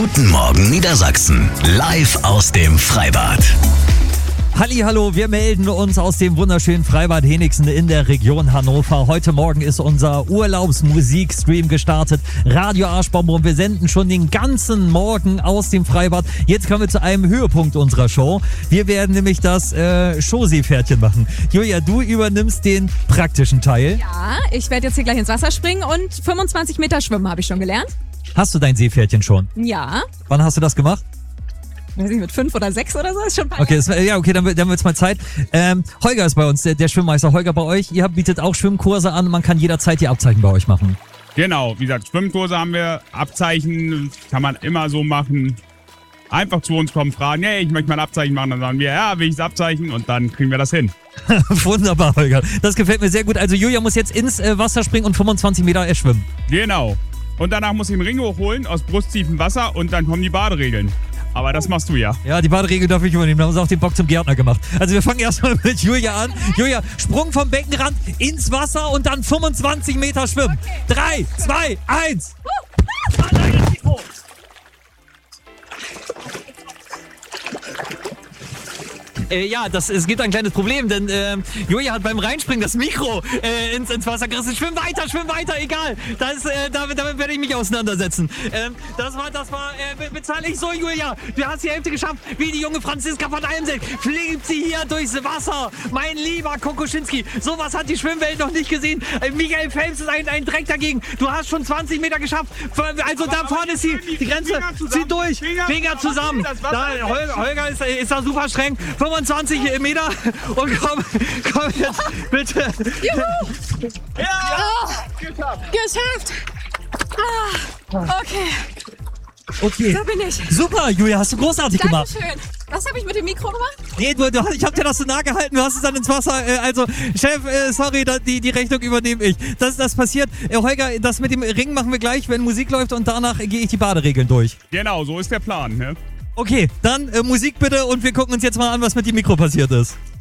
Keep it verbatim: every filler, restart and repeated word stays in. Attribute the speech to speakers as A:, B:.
A: Guten Morgen Niedersachsen, live aus dem Freibad.
B: Hallihallo, wir melden uns aus dem wunderschönen Freibad Henigsen in der Region Hannover. Heute Morgen ist unser Urlaubsmusikstream gestartet, Radio Arschbombe, und wir senden schon den ganzen Morgen aus dem Freibad. Jetzt kommen wir zu einem Höhepunkt unserer Show. Wir werden nämlich das äh, Showseepferdchen machen. Julia, du übernimmst den praktischen Teil.
C: Ja, ich werde jetzt hier gleich ins Wasser springen und fünfundzwanzig Meter schwimmen, habe ich schon gelernt.
B: Hast du dein Seepferdchen schon?
C: Ja.
B: Wann hast du das gemacht?
C: Weiß ich, mit fünf oder sechs oder so, ist schon ein
B: Okay, das, ja, okay, dann, dann wird's mal Zeit. Ähm, Holger ist bei uns, der, der Schwimmmeister. Holger, bei euch, ihr bietet auch Schwimmkurse an, man kann jederzeit die Abzeichen bei euch machen.
D: Genau, wie gesagt, Schwimmkurse haben wir, Abzeichen kann man immer so machen. Einfach zu uns kommen, fragen, hey, ich möchte mal ein Abzeichen machen, dann sagen wir, ja, will ich das Abzeichen, und dann kriegen wir das hin.
B: Wunderbar, Holger. Das gefällt mir sehr gut. Also Julia muss jetzt ins äh, Wasser springen und fünfundzwanzig Meter schwimmen.
D: Genau. Und danach muss ich einen Ring hochholen aus brusttiefem Wasser und dann kommen die Baderegeln. Aber das machst du ja.
B: Ja, die Baderegel darf ich übernehmen. Da haben sie auch den Bock zum Gärtner gemacht. Also wir fangen erstmal mit Julia an. Julia, Sprung vom Beckenrand ins Wasser und dann fünfundzwanzig Meter schwimmen. Drei, zwei, eins. Äh, ja, das, es gibt ein kleines Problem, denn äh, Julia hat beim Reinspringen das Mikro äh, ins, ins Wasser gerissen. Schwimm weiter, schwimm weiter, egal. Das, äh, damit, damit werde ich mich auseinandersetzen. Ähm, das war, das war, äh, be bezahle ich so, Julia. Du hast die Hälfte geschafft, wie die junge Franziska von Almseck. Fliegt sie hier durchs Wasser. Mein lieber Kokoschinski, sowas hat die Schwimmwelt noch nicht gesehen. Äh, Michael Phelps ist ein, ein Dreck dagegen. Du hast schon zwanzig Meter geschafft. Also aber, da vorne ist die, die Grenze. Zieh durch. Finger, Finger zusammen. Da, Holger, Holger ist, ist da super streng. fünfundzwanzig Meter und komm, komm jetzt, bitte.
C: Juhu! Ja! Ja. Geschafft! Geschafft! Ah, okay.
B: Okay.
C: Da bin ich.
B: Super, Julia, hast du großartig gemacht.
C: Dankeschön. Was habe ich mit dem Mikro gemacht?
B: Nee, du, du, ich habe dir das so nah gehalten, du hast es dann ins Wasser. Äh, also, Chef, äh, sorry, da, die, die Rechnung übernehme ich. Das, das passiert. Äh, Holger, das mit dem Ring machen wir gleich, wenn Musik läuft, und danach äh, gehe ich die Baderegeln durch.
D: Genau, so ist der Plan, ne?
B: Okay, dann äh, Musik bitte, und wir gucken uns jetzt mal an, was mit dem Mikro passiert ist.